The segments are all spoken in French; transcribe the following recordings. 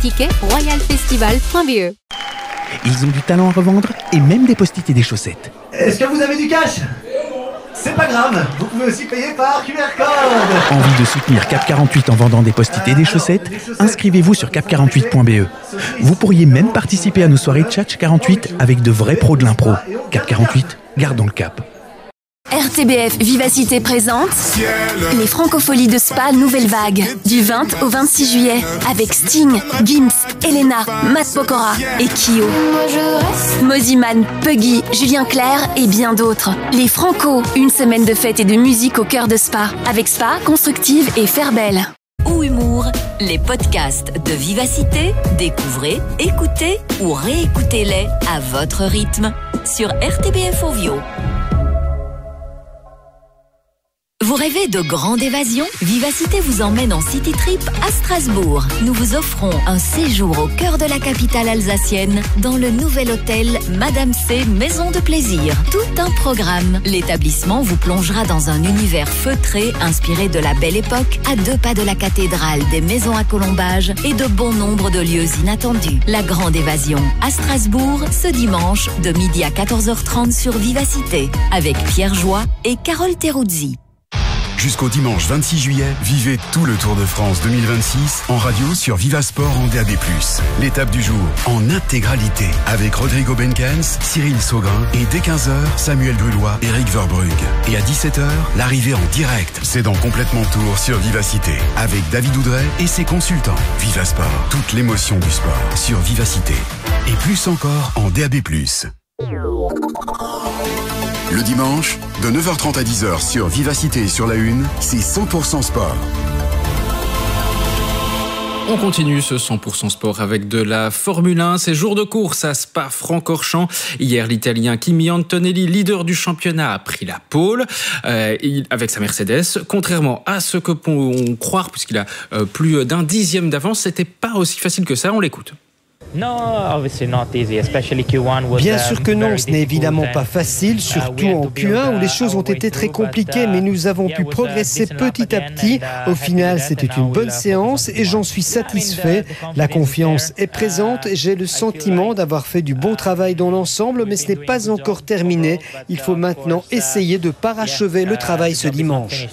tickets royalfestival.be. Ils ont du talent à revendre et même des post-it et des chaussettes. Est-ce que vous avez du cash? C'est pas grave, vous pouvez aussi payer par QR code. Envie de soutenir Cap 48 en vendant des post-it et des chaussettes? Inscrivez-vous sur cap48.be. Vous pourriez même participer à nos soirées Tchatch 48 avec de vrais pros de l'impro. Cap 48, gardons le cap. RTBF Vivacité présente les Francopholies de Spa Nouvelle Vague du 20 au 26 juillet avec Sting, Gims, Elena, Matt Pokora et Kyo. Moziman, Puggy, Julien Clerc et bien d'autres. Les Franco, une semaine de fête et de musique au cœur de Spa avec Spa, Constructive et Fairbelle. Ou Humour, les podcasts de Vivacité, découvrez, écoutez ou réécoutez-les à votre rythme sur RTBF Ovio. Vous rêvez de grande évasion? Vivacité vous emmène en City Trip à Strasbourg. Nous vous offrons un séjour au cœur de la capitale alsacienne dans le nouvel hôtel Madame C Maison de Plaisir. Tout un programme. L'établissement vous plongera dans un univers feutré inspiré de la Belle Époque, à 2 pas de la cathédrale, des maisons à colombages et de bon nombre de lieux inattendus. La grande évasion à Strasbourg ce dimanche de midi à 14h30 sur Vivacité avec Pierre Joie et Carole Teruzzi. Jusqu'au dimanche 26 juillet, vivez tout le Tour de France 2026 en radio sur Vivasport en DAB+. L'étape du jour en intégralité avec Rodrigo Benkens, Cyril Saugrain et dès 15h, Samuel Brulois, Eric Verbrugge. Et à 17h, l'arrivée en direct. C'est dans Complètement Tour sur Vivacité avec David Oudret et ses consultants. Vivasport, toute l'émotion du sport sur Vivacité. Et plus encore en DAB+. Le dimanche, de 9h30 à 10h sur Vivacité et sur la Une, c'est 100% sport. On continue ce 100% sport avec de la Formule 1. C'est jour de course à Spa-Francorchamps. Hier, l'Italien Kimi Antonelli, leader du championnat, a pris la pole avec sa Mercedes. Contrairement à ce que l'on croire, puisqu'il a plus d'un dixième d'avance, c'était pas aussi facile que ça. On l'écoute. Bien sûr que non, ce n'est évidemment pas facile, surtout en Q1 où les choses ont été très compliquées, mais nous avons pu progresser petit à petit. Au final, c'était une bonne séance et j'en suis satisfait. La confiance est présente et j'ai le sentiment d'avoir fait du bon travail dans l'ensemble, mais ce n'est pas encore terminé. Il faut maintenant essayer de parachever le travail ce dimanche.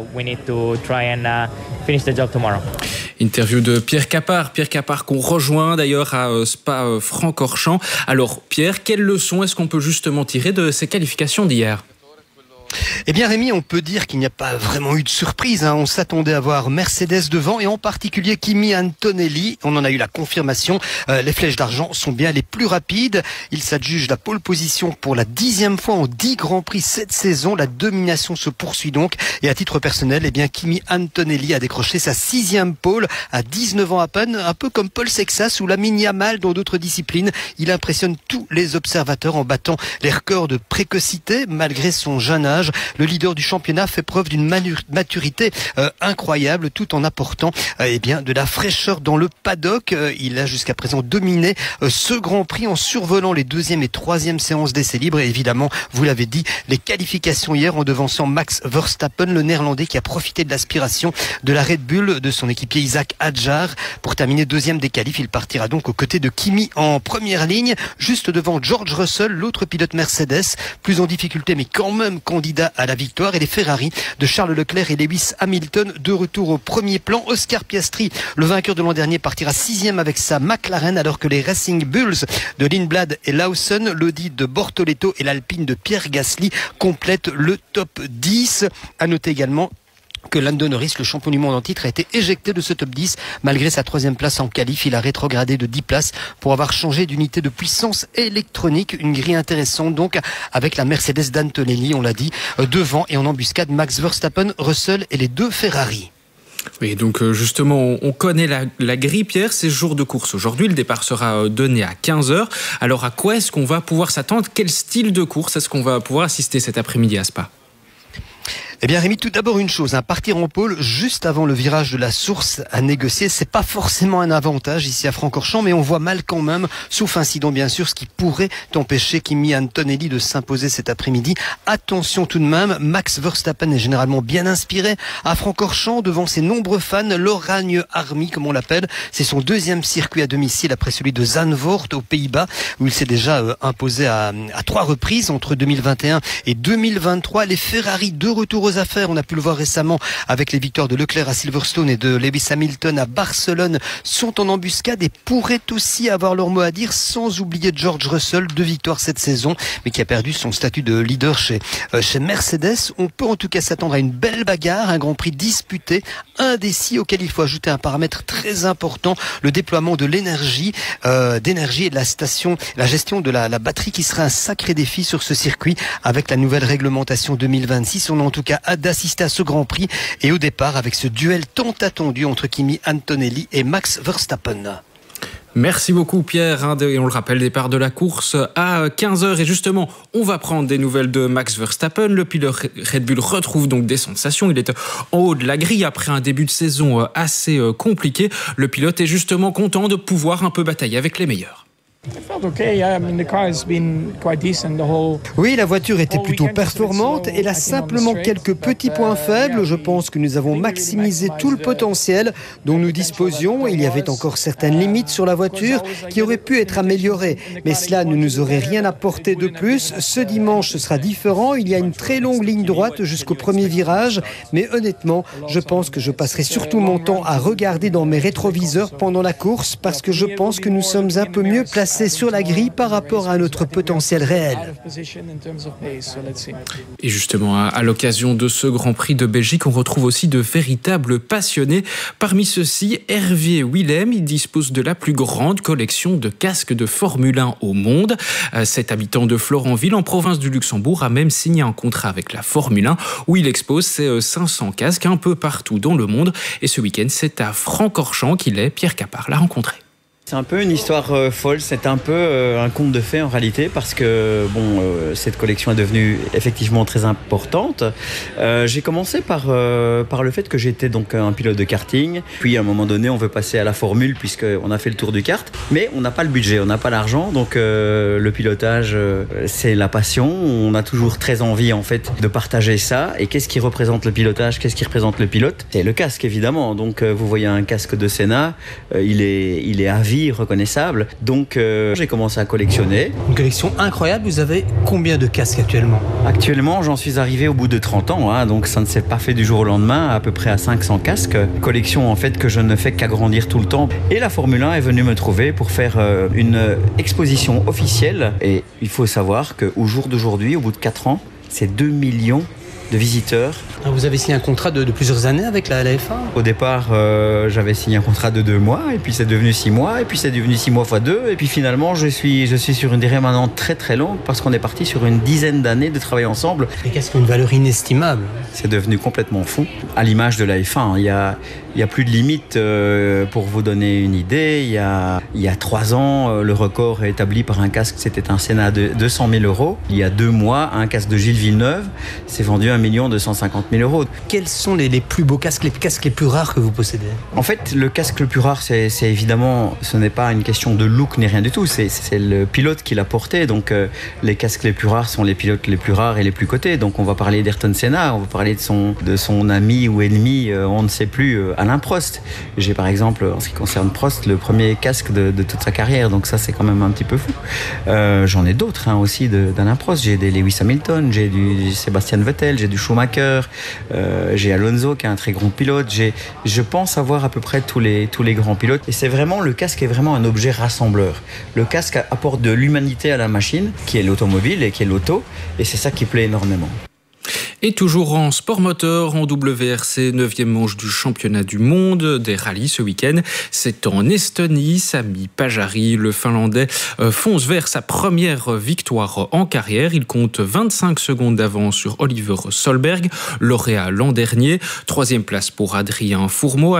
Interview de Pierre Capard qu'on rejoint d'ailleurs à Spa-Francorchamps. Alors Pierre, quelle leçon est-ce qu'on peut justement tirer de ces qualifications d'hier ? Eh bien Rémi, on peut dire qu'il n'y a pas vraiment eu de surprise. On s'attendait à voir Mercedes devant et en particulier Kimi Antonelli. On en a eu la confirmation. Les flèches d'argent sont bien les plus rapides. Il s'adjuge la pole position pour la 10e fois en 10 Grands Prix cette saison. La domination se poursuit donc. Et à titre personnel, eh bien Kimi Antonelli a décroché sa 6e pole à 19 ans à peine, un peu comme Paul Sexas ou Lamine Yamal dans d'autres disciplines. Il impressionne tous les observateurs en battant les records de précocité malgré son jeune âge. Le leader du championnat fait preuve d'une maturité incroyable tout en apportant de la fraîcheur dans le paddock. Il a jusqu'à présent dominé ce Grand Prix en survolant les 2e et 3e séances d'essais libres et évidemment, vous l'avez dit, les qualifications hier en devançant Max Verstappen, le néerlandais qui a profité de l'aspiration de la Red Bull de son équipier Isaac Hadjar. Pour terminer 2e des qualifs, il partira donc aux côtés de Kimi en première ligne, juste devant George Russell, l'autre pilote Mercedes, plus en difficulté mais quand même candidat à la victoire, et les Ferrari de Charles Leclerc et Lewis Hamilton de retour au premier plan. Oscar Piastri, le vainqueur de l'an dernier, partira 6e avec sa McLaren alors que les Racing Bulls de Lindblad et Lawson, l'Audi de Bortoleto et l'Alpine de Pierre Gasly complètent le top 10. À noter également que Lando Norris, le champion du monde en titre, a été éjecté de ce top 10. Malgré sa 3e place en qualif, il a rétrogradé de 10 places pour avoir changé d'unité de puissance électronique. Une grille intéressante donc avec la Mercedes d'Antonelli, on l'a dit, devant et en embuscade Max Verstappen, Russell et les 2 Ferrari. Oui, donc justement, on connaît la grille, Pierre. C'est jour de course aujourd'hui. Le départ sera donné à 15h. Alors à quoi est-ce qu'on va pouvoir s'attendre ? Quel style de course est-ce qu'on va pouvoir assister cet après-midi à Spa ? Eh bien Rémi, tout d'abord une chose, partir en pôle juste avant le virage de la Source à négocier, c'est pas forcément un avantage ici à Francorchamps, mais on voit mal quand même, sauf incident bien sûr, ce qui pourrait empêcher Kimi Antonelli de s'imposer cet après-midi. Attention tout de même, Max Verstappen est généralement bien inspiré à Francorchamps devant ses nombreux fans, l'Oranje Army comme on l'appelle. C'est son deuxième circuit à domicile après celui de Zandvoort aux Pays-Bas où il s'est déjà imposé à 3 reprises entre 2021 et 2023. Les Ferrari de retour aux affaires, on a pu le voir récemment avec les victoires de Leclerc à Silverstone et de Lewis Hamilton à Barcelone, sont en embuscade et pourraient aussi avoir leur mot à dire, sans oublier George Russell, 2 victoires cette saison, mais qui a perdu son statut de leader chez Mercedes. On peut en tout cas s'attendre à une belle bagarre, un Grand Prix disputé, indécis, auquel il faut ajouter un paramètre très important, le déploiement de l'énergie et de la gestion de la batterie qui sera un sacré défi sur ce circuit avec la nouvelle réglementation 2026. On a en tout cas hâte d'assister à ce Grand Prix et au départ avec ce duel tant attendu entre Kimi Antonelli et Max Verstappen. Merci beaucoup Pierre, et on le rappelle, départ de la course à 15h et justement on va prendre des nouvelles de Max Verstappen. Le pilote Red Bull retrouve donc des sensations, il est en haut de la grille après un début de saison assez compliqué. Le pilote est justement content de pouvoir un peu batailler avec les meilleurs. Oui, la voiture était plutôt performante. Elle a simplement quelques petits points faibles. Je pense que nous avons maximisé tout le potentiel dont nous disposions. Il y avait encore certaines limites sur la voiture qui auraient pu être améliorées. Mais cela ne nous aurait rien apporté de plus. Ce dimanche, ce sera différent. Il y a une très longue ligne droite jusqu'au premier virage. Mais honnêtement, je pense que je passerai surtout mon temps à regarder dans mes rétroviseurs pendant la course parce que je pense que nous sommes un peu mieux placés sur la grille par rapport à notre potentiel réel. Et justement, à l'occasion de ce Grand Prix de Belgique, on retrouve aussi de véritables passionnés. Parmi ceux-ci, Hervé Willem, il dispose de la plus grande collection de casques de Formule 1 au monde. Cet habitant de Florenville, en province du Luxembourg, a même signé un contrat avec la Formule 1 où il expose ses 500 casques un peu partout dans le monde. Et ce week-end, c'est à Francorchamps qu'il est. Pierre Capard l'a rencontré. C'est un peu une histoire folle, c'est un peu un conte de fées en réalité parce que cette collection est devenue effectivement très importante. J'ai commencé par le fait que j'étais donc un pilote de karting, puis à un moment donné on veut passer à la formule puisqu'on a fait le tour du kart, mais on n'a pas le budget, on n'a pas l'argent, donc le pilotage c'est la passion, on a toujours très envie en fait de partager ça. Et qu'est-ce qui représente le pilotage, qu'est-ce qui représente le pilote? C'est le casque évidemment, donc vous voyez un casque de Senna, il est à vie reconnaissable. Donc j'ai commencé à collectionner. Une collection incroyable. Vous avez combien de casques actuellement? Actuellement, j'en suis arrivé au bout de 30 ans, donc ça ne s'est pas fait du jour au lendemain, à peu près à 500 casques. Collection en fait que je ne fais qu'agrandir tout le temps. Et la Formule 1 est venue me trouver pour faire une exposition officielle. Et il faut savoir qu'au jour d'aujourd'hui, au bout de 4 ans, c'est 2 millions de visiteurs. Vous avez signé un contrat de plusieurs années avec la F1? Au départ, j'avais signé un contrat de 2 mois, et puis c'est devenu 6 mois, et puis c'est devenu 6 mois x 2, et puis finalement, je suis sur une durée maintenant très très longue, parce qu'on est parti sur une dizaine d'années de travail ensemble. Les casques ont une valeur inestimable. C'est devenu complètement fou. À l'image de la F1, il y a plus de limite. Pour vous donner une idée, il y a 3 ans, le record est établi par un casque, c'était un Senna de 200 000 €. Il y a 2 mois, un casque de Gilles Villeneuve s'est vendu 1 250 000 €. Quels sont les plus beaux casques, les casques les plus rares que vous possédez? En fait, le casque le plus rare, c'est évidemment, ce n'est pas une question de look ni rien du tout, c'est le pilote qui l'a porté. Donc les casques les plus rares sont les pilotes les plus rares et les plus cotés. Donc on va parler d'Ayrton Senna, on va parler de son ami ou ennemi, on ne sait plus, Alain Prost. J'ai par exemple, en ce qui concerne Prost, le premier casque de toute sa carrière, donc ça c'est quand même un petit peu fou. J'en ai d'autres aussi d'Alain Prost, j'ai des Lewis Hamilton, j'ai du Sébastien Vettel, j'ai du Schumacher, j'ai Alonso qui est un très grand pilote, je pense avoir à peu près tous les grands pilotes. Et c'est vraiment, le casque est vraiment un objet rassembleur. Le casque apporte de l'humanité à la machine, qui est l'automobile et qui est l'auto, et c'est ça qui plaît énormément. Et toujours en sport moteur, en WRC, 9e manche du championnat du monde des rallyes ce week-end. C'est en Estonie. Sami Pajari, le Finlandais, fonce vers sa première victoire en carrière. Il compte 25 secondes d'avance sur Oliver Solberg, lauréat l'an dernier. 3e place pour Adrien Fourmeau à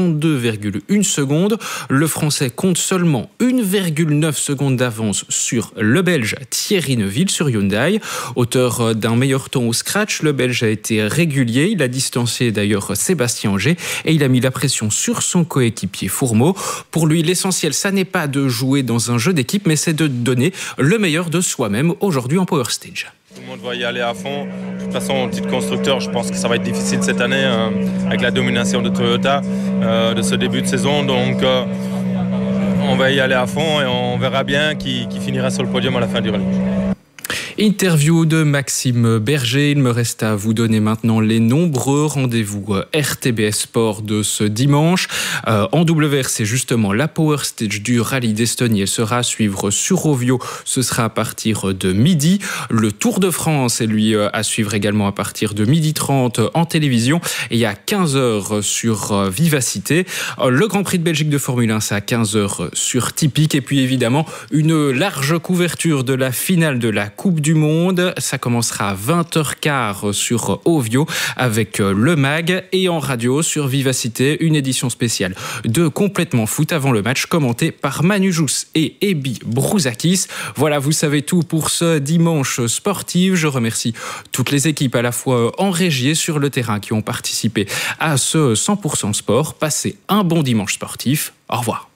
52,1 secondes. Le Français compte seulement 1,9 secondes d'avance sur le Belge Thierry Neuville sur Hyundai. Auteur d'un meilleur temps au scratch, Le Belge a été régulier. Il a distancé d'ailleurs Sébastien Ogier et il a mis la pression sur son coéquipier Fourmeau. Pour lui, l'essentiel, ça n'est pas de jouer dans un jeu d'équipe, mais c'est de donner le meilleur de soi-même aujourd'hui en Power Stage. Tout le monde va y aller à fond. De toute façon, en titre constructeur, je pense que ça va être difficile cette année avec la domination de Toyota de ce début de saison. Donc, on va y aller à fond et on verra bien qui finira sur le podium à la fin du rallye. Interview de Maxime Berger. Il me reste à vous donner maintenant les nombreux rendez-vous RTBS Sport de ce dimanche. En WRC, justement, la Power Stage du Rallye d'Estonie sera à suivre sur Rovio. Ce sera à partir de midi. Le Tour de France est lui à suivre également à partir de 12h30 en télévision et à 15h sur Vivacité. Le Grand Prix de Belgique de Formule 1, c'est à 15h sur Typique. Et puis évidemment, une large couverture de la finale de la Coupe du Monde. Ça commencera à 20h15 sur Ovio avec le MAG et en radio sur Vivacité, une édition spéciale de Complètement Foot avant le match commentée par Manu Jousse et Ebi Brouzakis. Voilà, vous savez tout pour ce dimanche sportif. Je remercie toutes les équipes à la fois en régie et sur le terrain qui ont participé à ce 100% sport. Passez un bon dimanche sportif. Au revoir.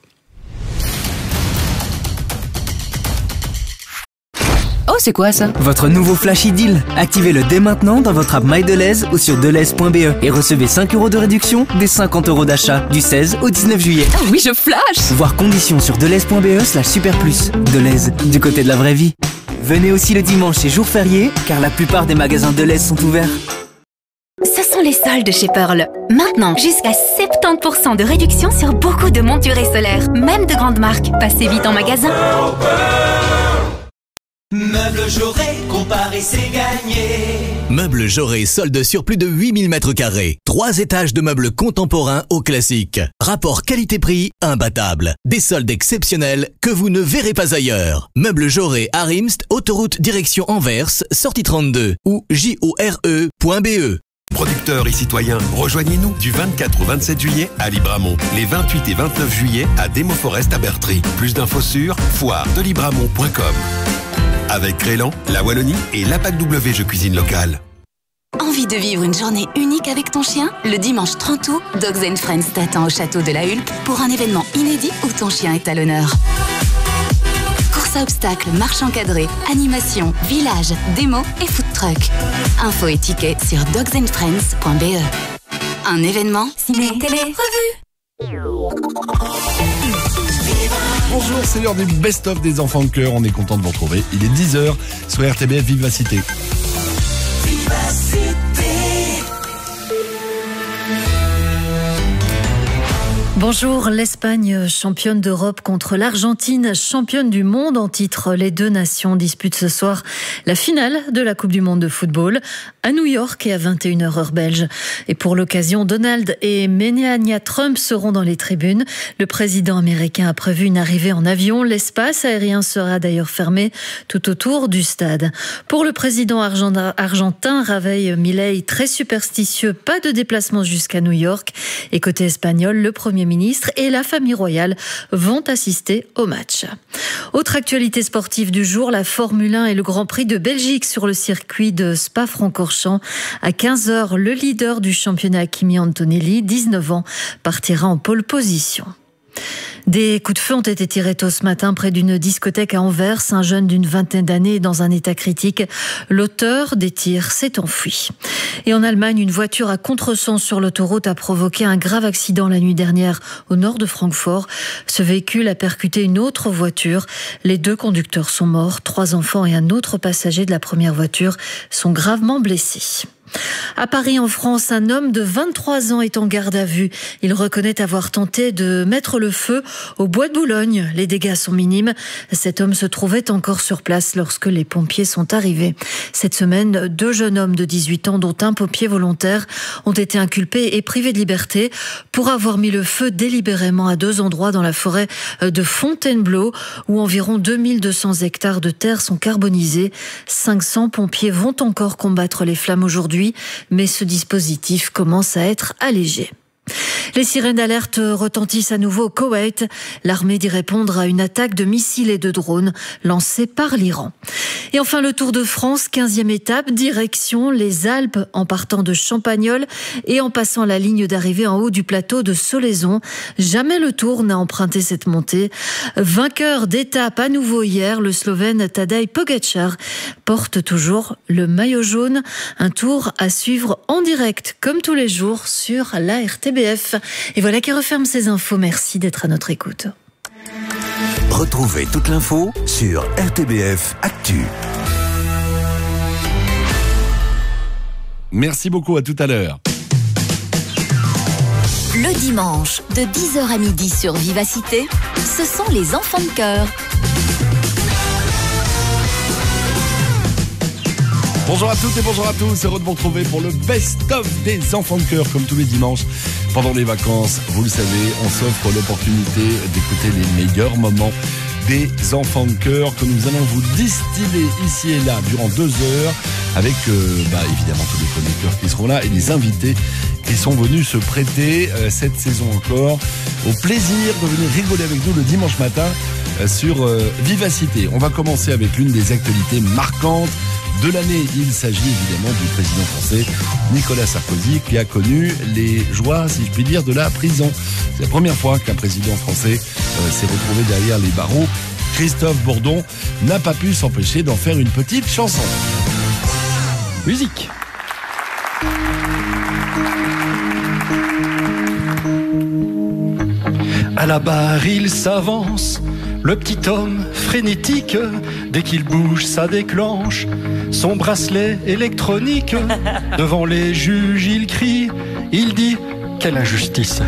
Oh, c'est quoi ça? Votre nouveau Flash Deal. Activez-le dès maintenant dans votre app MyDeleuze ou sur deleuze.be et recevez 5 € de réduction des 50 € d'achat du 16 au 19 juillet. Ah oui, je flash! Voir conditions sur deleuze.be/superplus. Deleuze, du côté de la vraie vie. Venez aussi le dimanche et jour férié, car la plupart des magasins Deleuze sont ouverts. Ce sont les soldes chez Pearl. Maintenant, jusqu'à 70% de réduction sur beaucoup de montures et solaires, même de grandes marques. Passez vite en magasin. Meubles Jaurès, comparer c'est gagné. Meubles Jaurès solde sur plus de 8000 m². 3 étages de meubles contemporains au classique. Rapport qualité-prix imbattable. Des soldes exceptionnels que vous ne verrez pas ailleurs. Meubles Jaurès à Rimst, autoroute direction Anvers, sortie 32 ou jore.be. Producteurs et citoyens, rejoignez-nous du 24 au 27 juillet à Libramont, les 28 et 29 juillet à Demo Forest à Bertry. Plus d'infos sur foire-de-libramont.com. Avec Crélan, la Wallonie et l'APAC W Jeux Cuisine Locale. Envie de vivre une journée unique avec ton chien? Le dimanche 30 août, Dogs & Friends t'attend au château de la Hulpe pour un événement inédit où ton chien est à l'honneur. Course à obstacles, marche encadrée, animation, village, démo et food truck. Infos et tickets sur dogsandfriends.be. Un événement ciné, télé, revue. Bonjour, c'est l'heure du best-of des enfants de cœur. On est content de vous retrouver. Il est 10h sur RTBF Vivacité. Bonjour, l'Espagne championne d'Europe contre l'Argentine championne du monde en titre. Les deux nations disputent ce soir la finale de la Coupe du monde de football à New York et à 21h heure belge. Et pour l'occasion, Donald et Melania Trump seront dans les tribunes. Le président américain a prévu une arrivée en avion. L'espace aérien sera d'ailleurs fermé tout autour du stade. Pour le président argentin, Javier Milei, très superstitieux, pas de déplacement jusqu'à New York. Et côté espagnol, le Premier ministre et la famille royale vont assister au match. Autre actualité sportive du jour, la Formule 1 et le Grand Prix de Belgique sur le circuit de Spa-Francorchamps. À 15h, le leader du championnat, Kimi Antonelli, 19 ans, partira en pole position. Des coups de feu ont été tirés tôt ce matin près d'une discothèque à Anvers. Un jeune d'une vingtaine d'années est dans un état critique. L'auteur des tirs s'est enfui. Et en Allemagne, une voiture à contresens sur l'autoroute a provoqué un grave accident la nuit dernière au nord de Francfort. Ce véhicule a percuté une autre voiture. Les 2 conducteurs sont morts. 3 enfants et un autre passager de la première voiture sont gravement blessés. À Paris, en France, un homme de 23 ans est en garde à vue. Il reconnaît avoir tenté de mettre le feu au bois de Boulogne. Les dégâts sont minimes. Cet homme se trouvait encore sur place lorsque les pompiers sont arrivés. Cette semaine, 2 jeunes hommes de 18 ans, dont un pompier volontaire, ont été inculpés et privés de liberté pour avoir mis le feu délibérément à 2 endroits dans la forêt de Fontainebleau, où environ 2200 hectares de terre sont carbonisés. 500 pompiers vont encore combattre les flammes aujourd'hui, mais ce dispositif commence à être allégé. Les sirènes d'alerte retentissent à nouveau au Koweït. L'armée dit répondre à une attaque de missiles et de drones lancée par l'Iran. Et enfin, le Tour de France, 15e étape, direction les Alpes en partant de Champagnole et en passant la ligne d'arrivée en haut du plateau de Solaizon. Jamais le Tour n'a emprunté cette montée. Vainqueur d'étape à nouveau hier, le Slovène Tadej Pogačar porte toujours le maillot jaune. Un tour à suivre en direct, comme tous les jours, sur la RTBF. Et voilà qui referme ces infos. Merci d'être à notre écoute. Retrouvez toute l'info sur RTBF Actu. Merci beaucoup, à tout à l'heure. Le dimanche, de 10h à midi sur Vivacité, ce sont les enfants de cœur. Bonjour à toutes et bonjour à tous, heureux de vous retrouver pour le best-of des enfants de cœur, comme tous les dimanches. Pendant les vacances, vous le savez, on s'offre l'opportunité d'écouter les meilleurs moments des enfants de cœur que nous allons vous distiller ici et là durant 2 heures avec évidemment tous les chroniqueurs qui seront là et les invités qui sont venus se prêter cette saison encore au plaisir de venir rigoler avec nous le dimanche matin sur Vivacité. On va commencer avec l'une des actualités marquantes de l'année. Il s'agit évidemment du président français Nicolas Sarkozy qui a connu les joies, si je puis dire, de la prison. C'est la première fois qu'un président français s'est retrouvé derrière les barreaux. Christophe Bourdon n'a pas pu s'empêcher d'en faire une petite chanson. Musique. À la barre, il s'avance, le petit homme frénétique. Dès qu'il bouge, ça déclenche son bracelet électronique. Devant les juges, il crie, il dit « Quelle injustice !»